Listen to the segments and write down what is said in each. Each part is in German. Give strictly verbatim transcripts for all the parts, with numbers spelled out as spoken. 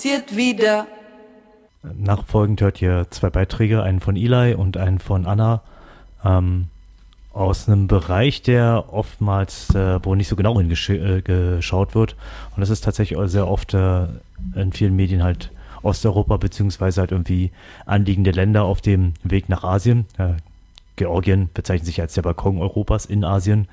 passiert wieder. Nachfolgend hört ihr zwei Beiträge, einen von Eli und einen von Anna, ähm, aus einem Bereich, der oftmals, äh, wo nicht so genau hingeschaut äh, wird. Und das ist tatsächlich sehr oft äh, in vielen Medien halt Osteuropa beziehungsweise halt irgendwie anliegende Länder auf dem Weg nach Asien. Äh, Georgien bezeichnet sich als der Balkon Europas in Asien.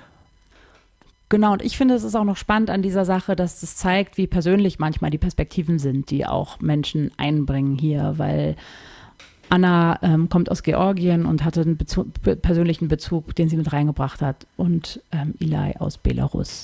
Genau, und ich finde, es ist auch noch spannend an dieser Sache, dass es zeigt, wie persönlich manchmal die Perspektiven sind, die auch Menschen einbringen hier, weil Anna ähm, kommt aus Georgien und hatte einen Bezug, be- persönlichen Bezug, den sie mit reingebracht hat, und ähm, Eli aus Belarus.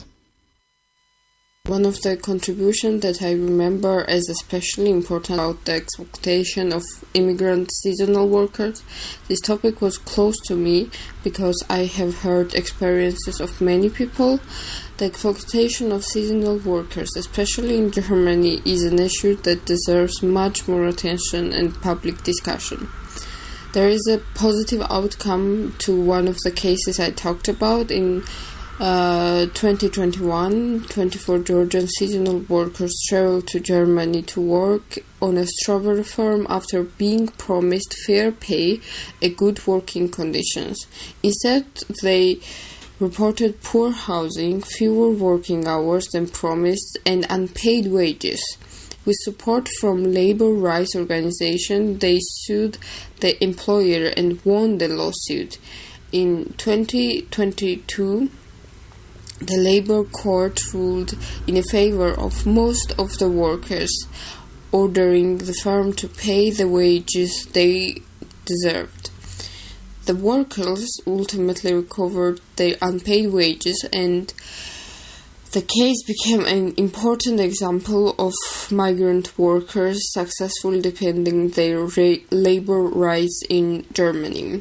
One of the contributions that I remember as especially important about the exploitation of immigrant seasonal workers. This topic was close to me because I have heard experiences of many people. The exploitation of seasonal workers, especially in Germany, is an issue that deserves much more attention and public discussion. There is a positive outcome to one of the cases I talked about in Uh, twenty twenty-one, twenty-four Georgian seasonal workers traveled to Germany to work on a strawberry farm after being promised fair pay and good working conditions. Instead, they reported poor housing, fewer working hours than promised, and unpaid wages. With support from labor rights organizations, they sued the employer and won the lawsuit. In twenty twenty-two, the Labour Court ruled in favor of most of the workers, ordering the firm to pay the wages they deserved. The workers ultimately recovered their unpaid wages, and the case became an important example of migrant workers successfully defending their ra- labor rights in Germany.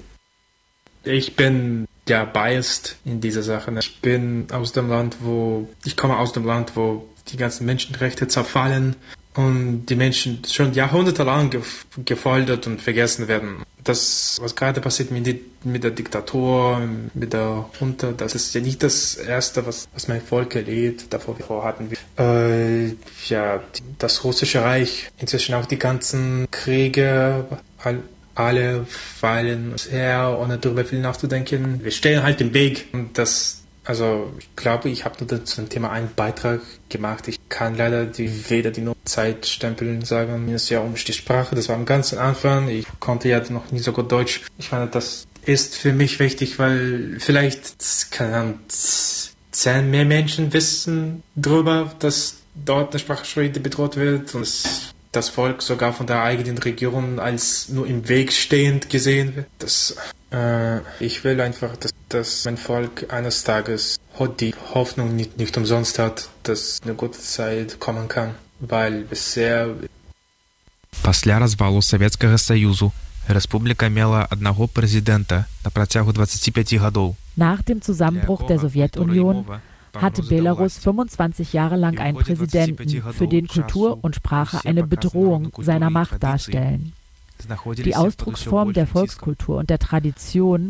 Ich bin ja biased in dieser Sache. Ich bin aus dem Land, wo, ich komme aus dem Land, wo die ganzen Menschenrechte zerfallen und die Menschen schon jahrhundertelang gef- gefoltert und vergessen werden. Das, was gerade passiert mit, die, mit der Diktatur, mit der Junta, das ist ja nicht das Erste, was, was mein Volk erlebt. Davor, davor hatten wir äh, ja, das Russische Reich, inzwischen auch die ganzen Kriege, all, alle fallen her, ohne darüber viel nachzudenken. Wir stehen halt im Weg. Und das, also ich glaube, ich habe nur zu dem Thema einen Beitrag gemacht. Ich kann leider die, weder die Zeitstempel sagen, mir ist ja um die Sprache. Das war am ganzen Anfang. Ich konnte ja noch nie so gut Deutsch. Ich meine, das ist für mich wichtig, weil vielleicht, keine Ahnung, zehn mehr Menschen wissen darüber, dass dort eine Sprachschwäche bedroht wird und es das Volk sogar von der eigenen Regierung als nur im Weg stehend gesehen wird. Das, äh, ich will einfach, dass, dass mein Volk eines Tages die Hoffnung nicht, nicht umsonst hat, dass eine gute Zeit kommen kann, weil bisher... Пасля развалу Савецкага Саюзу рэспубліка мела аднаго прэзідэнта на працягу двадцати пяти гадоў. Nach dem Zusammenbruch der Sowjetunion hatte Belarus fünfundzwanzig Jahre lang einen Präsidenten, für den Kultur und Sprache eine Bedrohung seiner Macht darstellen. Die Ausdrucksform der Volkskultur und der Tradition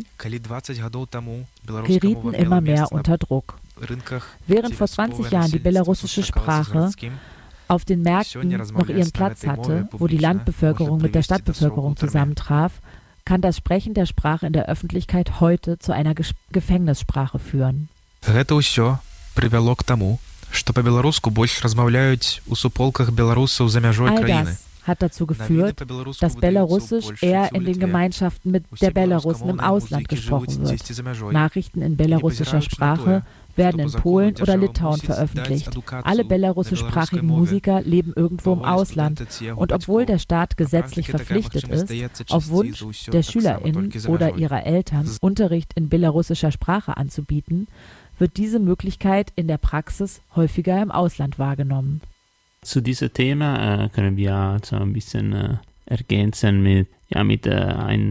gerieten immer mehr unter Druck. Während vor zwanzig Jahren die belarussische Sprache auf den Märkten noch ihren Platz hatte, wo die Landbevölkerung mit der Stadtbevölkerung zusammentraf, kann das Sprechen der Sprache in der Öffentlichkeit heute zu einer Ges- Gefängnissprache führen. Гэта ўсё прывяло к таму, што па-беларуску больш размаўляюць у суполках беларусаў за мяжой All краіны. das hat dazu geführt, dass Belarussisch eher in den Gemeinschaften mit der Belarussen im Ausland gesprochen wird. Nachrichten in belarussischer Sprache werden in Polen oder Litauen veröffentlicht. Alle belarussischsprachigen Musiker leben irgendwo im Ausland. Und obwohl der Staat gesetzlich verpflichtet ist, auf Wunsch der SchülerInnen oder ihrer Eltern Unterricht in belarussischer Sprache anzubieten, wird diese Möglichkeit in der Praxis häufiger im Ausland wahrgenommen. Zu diesem Thema äh, können wir so ein bisschen äh, ergänzen mit, ja, mit äh, ein